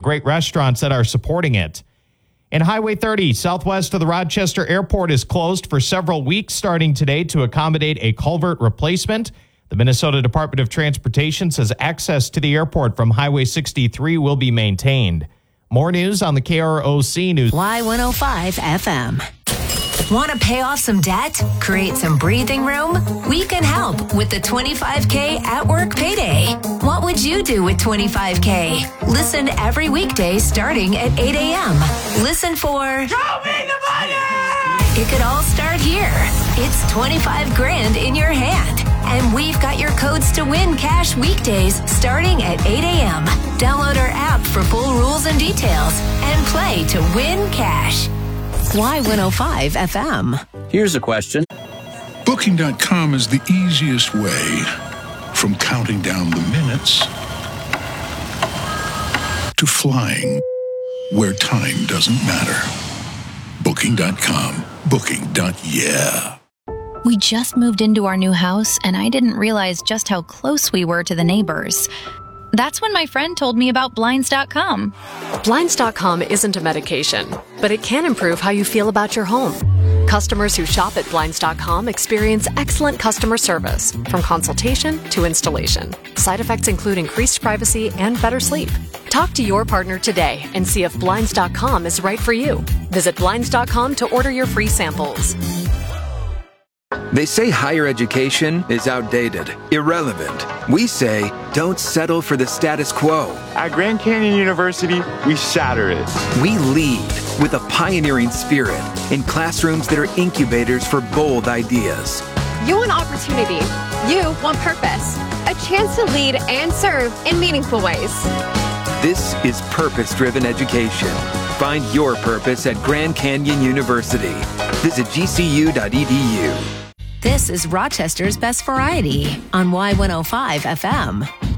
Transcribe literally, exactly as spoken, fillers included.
great restaurants that are supporting it. And Highway thirty, southwest of the Rochester Airport, is closed for several weeks starting today to accommodate a culvert replacement. The Minnesota Department of Transportation says access to the airport from Highway sixty-three will be maintained. More news on the K R O C News. Y one oh five F M. Want to pay off some debt? Create some breathing room? We can help with the twenty-five K at work payday. What would you do with twenty-five K? Listen every weekday starting at eight a.m. Listen for Show me the money! It could all start here. It's twenty-five grand in your hand. And we've got your codes to win cash weekdays starting at eight a.m. Download our app for full rules and details and play to win cash. Y one oh five F M. Here's a question. Booking dot com is the easiest way from counting down the minutes to flying where time doesn't matter. Booking dot com. Booking. Yeah. We just moved into our new house, and I didn't realize just how close we were to the neighbors. That's when my friend told me about Blinds dot com. Blinds dot com isn't a medication, but it can improve how you feel about your home. Customers who shop at Blinds dot com experience excellent customer service, from consultation to installation. Side effects include increased privacy and better sleep. Talk to your partner today and see if Blinds dot com is right for you. Visit Blinds dot com to order your free samples. They say higher education is outdated, irrelevant. We say don't settle for the status quo. At Grand Canyon University, we shatter it. We lead with a pioneering spirit in classrooms that are incubators for bold ideas. You want opportunity. You want purpose. A chance to lead and serve in meaningful ways. This is purpose-driven education. Find your purpose at Grand Canyon University. Visit G C U dot E D U. This is Rochester's Best Variety on Y one oh five F M.